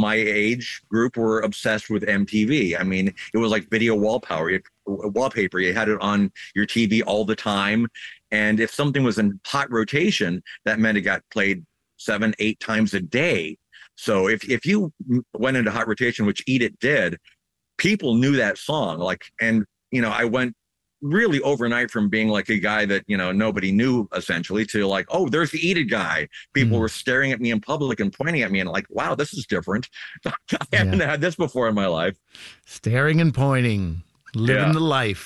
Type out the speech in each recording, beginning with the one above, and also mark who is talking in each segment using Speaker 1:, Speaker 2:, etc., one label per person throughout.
Speaker 1: my age group were obsessed with MTV. I mean, it was like video wallpaper. You had it on your TV all the time. And if something was in hot rotation, that meant it got played 7, 8 times a day. So if you went into hot rotation, which Eat It did, people knew that song. Like, and, you know, I went really overnight from being like a guy that, you know, nobody knew essentially to like, oh, there's the Eat It guy. People were staring at me in public and pointing at me and like, wow, this is different. I haven't had this before in my life.
Speaker 2: Staring and pointing, living the life.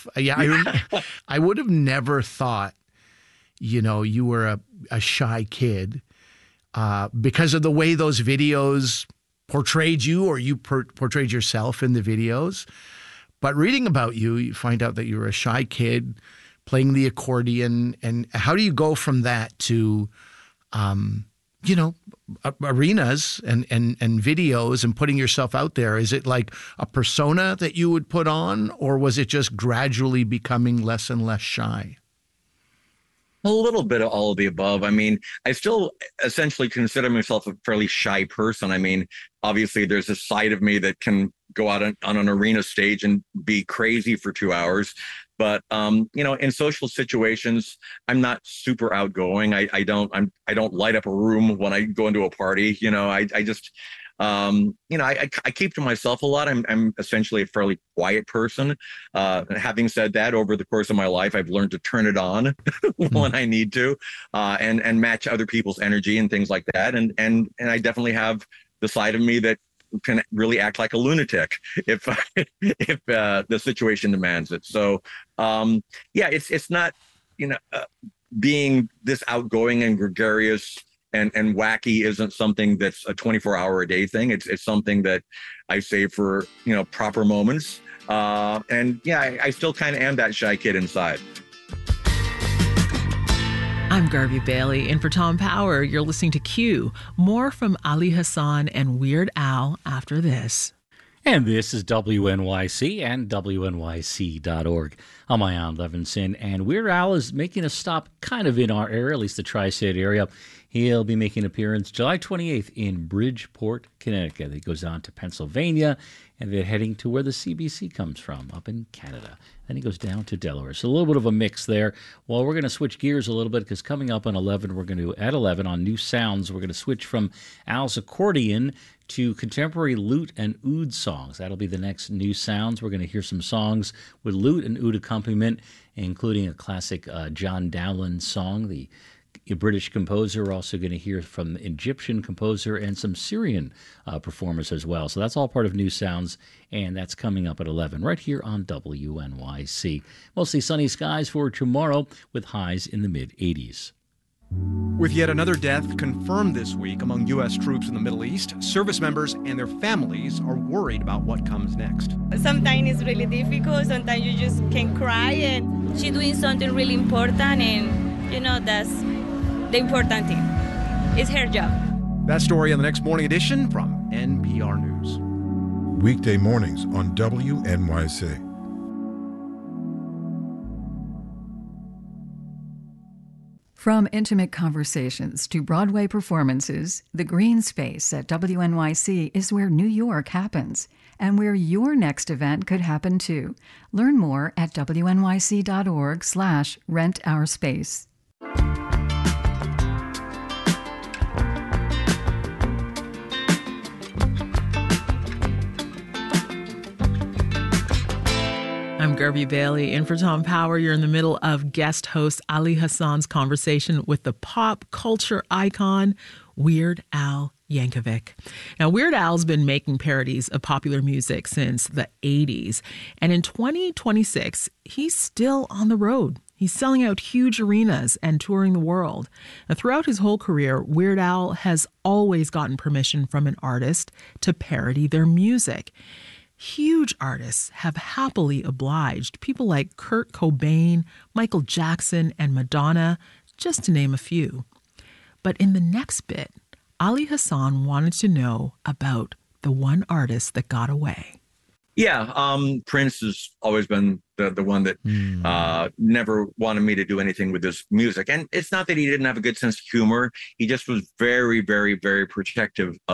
Speaker 2: I would have never thought, you know, you were a shy kid because of the way those videos portrayed you, or you portrayed yourself in the videos. But reading about you, you find out that you were a shy kid playing the accordion. And how do you go from that to, you know, arenas and videos and putting yourself out there? Is it like a persona that you would put on, or was it just gradually becoming less and less shy?
Speaker 1: A little bit of all of the above. I mean, I still essentially consider myself a fairly shy person. I mean, obviously there's a side of me that can go out on an arena stage and be crazy for 2 hours. But, you know, in social situations, I'm not super outgoing. I don't light up a room when I go into a party. You know, I just, you know, I keep to myself a lot. I'm essentially a fairly quiet person. Having said that, over the course of my life, I've learned to turn it on when I need to, and match other people's energy and things like that. And I definitely have the side of me that can really act like a lunatic if the situation demands it. So, yeah, it's not, you know, being this outgoing and gregarious and wacky isn't something that's a 24-hour a day thing. It's something that I save for, you know, proper moments. And yeah, I still kind of am that shy kid inside.
Speaker 3: I'm Garvey Bailey, in for Tom Power. You're listening to Q. More from Ali Hassan and Weird Al after this.
Speaker 4: And this is WNYC and WNYC.org. I'm Ian Levinson, and Weird Al is making a stop kind of in our area, at least the tri-state area. He'll be making an appearance July 28th in Bridgeport, Connecticut. He goes on to Pennsylvania, and they're heading to where the CBC comes from, up in Canada. Then he goes down to Delaware. So a little bit of a mix there. Well, we're going to switch gears a little bit because coming up on 11, at 11 on New Sounds, we're going to switch from Al's accordion to contemporary lute and oud songs. That'll be the next New Sounds. We're going to hear some songs with lute and oud accompaniment, including a classic John Dowland song, the British composer. We're also going to hear from the Egyptian composer and some Syrian performers as well. So that's all part of New Sounds, and that's coming up at 11 right here on WNYC. Mostly sunny skies for tomorrow with highs in the mid-80s.
Speaker 5: With yet another death confirmed this week among U.S. troops in the Middle East, service members and their families are worried about what comes next.
Speaker 6: Sometimes it's really difficult. Sometimes you just can cry, and she's doing something really important, and, you know, that's the important thing. It's her job.
Speaker 5: That story on the next morning edition from NPR News.
Speaker 7: Weekday mornings on WNYC.
Speaker 8: From intimate conversations to Broadway performances, the green space at WNYC is where New York happens, and where your next event could happen too. Learn more at wnyc.org/rentourspace.
Speaker 3: I'm Garvey Bailey, in for Tom Power. You're in the middle of guest host Ali Hassan's conversation with the pop culture icon, Weird Al Yankovic. Now, Weird Al's been making parodies of popular music since the 80s. And in 2026, he's still on the road. He's selling out huge arenas and touring the world. Now, throughout his whole career, Weird Al has always gotten permission from an artist to parody their music. Huge artists have happily obliged, people like Kurt Cobain, Michael Jackson, and Madonna, just to name a few. But in the next bit, Ali Hassan wanted to know about the one artist that got away.
Speaker 1: Yeah, Prince has always been the one that never wanted me to do anything with his music. And it's not that he didn't have a good sense of humor. He just was very, very, very protective of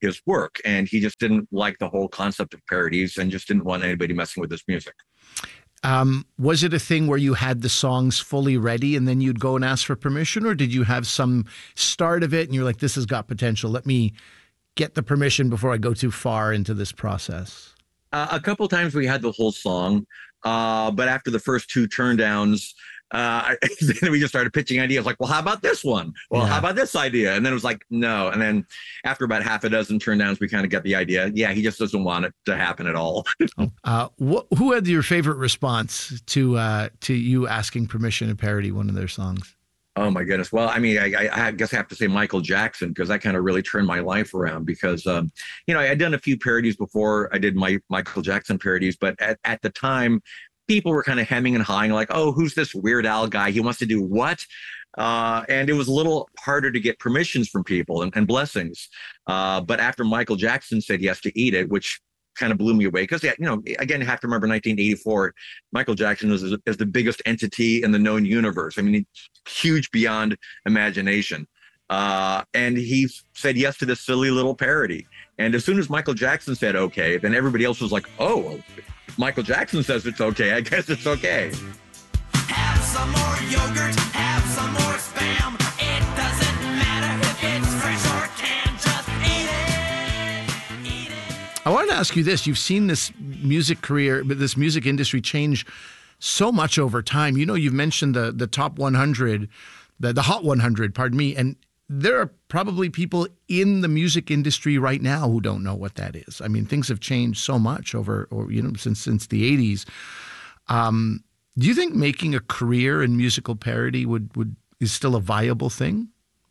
Speaker 1: his work. And he just didn't like the whole concept of parodies and just didn't want anybody messing with his music.
Speaker 2: Was it a thing where you had the songs fully ready and then you'd go and ask for permission, or did you have some start of it and you're like, this has got potential, let me get the permission before I go too far into this process?
Speaker 1: A couple of times we had the whole song, but after the first 2 turndowns, then we just started pitching ideas like, well, how about this one? Well, how about this idea? And then it was like, no. And then after about half a dozen turndowns, we kind of got the idea. Yeah, he just doesn't want it to happen at all.
Speaker 2: Who had your favorite response to you asking permission to parody one of their songs?
Speaker 1: Oh, my goodness. Well, I mean, I guess I have to say Michael Jackson, because that kind of really turned my life around because, I had done a few parodies before I did my Michael Jackson parodies. But at the time, people were kind of hemming and hawing like, oh, who's this Weird Al guy? He wants to do what? And it was a little harder to get permissions from people and blessings. But after Michael Jackson said yes to Eat It, which kind of blew me away because, again, you have to remember 1984, Michael Jackson is the biggest entity in the known universe. I mean, huge beyond imagination. And he said yes to this silly little parody. And as soon as Michael Jackson said okay, then everybody else was like, oh, well, Michael Jackson says it's okay, I guess it's okay.
Speaker 9: Have some more yogurt, have some more Spam. It doesn't matter if it's fresh or canned, just eat it.
Speaker 2: I wanted to ask you this. You've seen this music career, but this music industry change so much over time. You've mentioned the top 100, the Hot 100, pardon me, and there are probably people in the music industry right now who don't know what that is. I mean, things have changed so much since the 80s. Do you think making a career in musical parody is still a viable thing?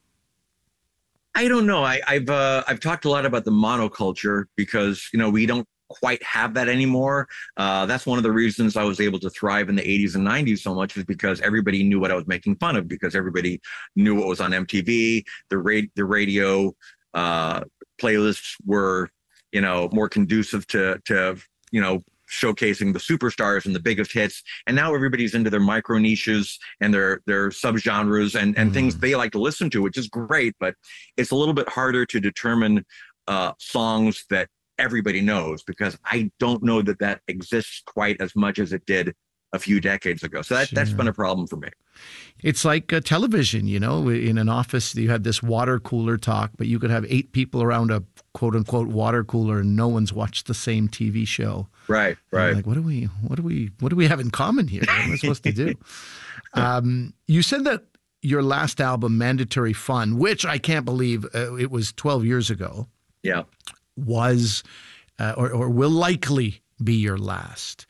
Speaker 1: I don't know. I've talked a lot about the monoculture because, we don't quite have that anymore. That's one of the reasons I was able to thrive in the 80s and 90s so much, is because everybody knew what I was making fun of, because everybody knew what was on MTV. The radio playlists were, more conducive to showcasing the superstars and the biggest hits. And now everybody's into their micro niches and their subgenres and things they like to listen to, which is great, but it's a little bit harder to determine songs that everybody knows, because I don't know that exists quite as much as it did a few decades ago. So that's been a problem for me. It's
Speaker 2: like television, in an office, you had this water cooler talk, but you could have 8 people around a quote unquote water cooler and no one's watched the same TV show.
Speaker 1: Right.
Speaker 2: Like, what do we have in common here? What am I supposed to do? You said that your last album, Mandatory Fun, which I can't believe it was 12 years ago.
Speaker 1: Yeah.
Speaker 2: Was or will likely be your last.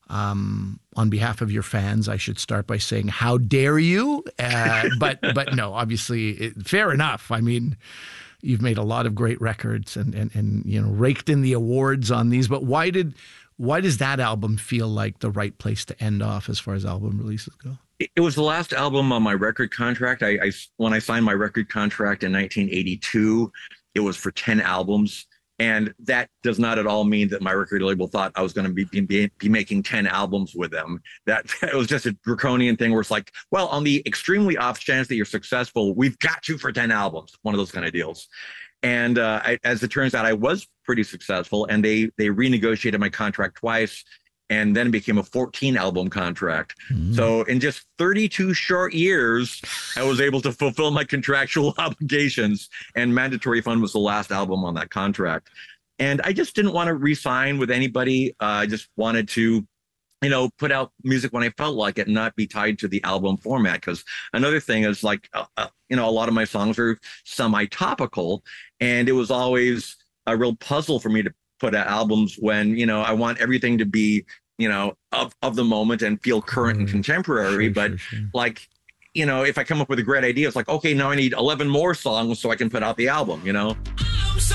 Speaker 2: On behalf of your fans, I should start by saying, how dare you? But no, obviously, fair enough. I mean, you've made a lot of great records and raked in the awards on these. But why does that album feel like the right place to end off as far as album releases go?
Speaker 1: It was the last album on my record contract. When I signed my record contract in 1982, it was for 10 albums. And that does not at all mean that my record label thought I was going to be making 10 albums with them. That it was just a draconian thing where it's like, well, on the extremely off chance that you're successful, we've got you for 10 albums, one of those kind of deals. And as it turns out, I was pretty successful, and they renegotiated my contract twice, and then it became a 14-album contract. Mm-hmm. So in just 32 short years, I was able to fulfill my contractual obligations, and Mandatory Fun was the last album on that contract. And I just didn't want to re-sign with anybody. I just wanted to, put out music when I felt like it and not be tied to the album format. Because another thing is like, a lot of my songs are semi-topical, and it was always a real puzzle for me to put out albums when, I want everything to be, of the moment and feel current and contemporary. Sure. Like, if I come up with a great idea, it's like, okay, now I need 11 more songs so I can put out the album,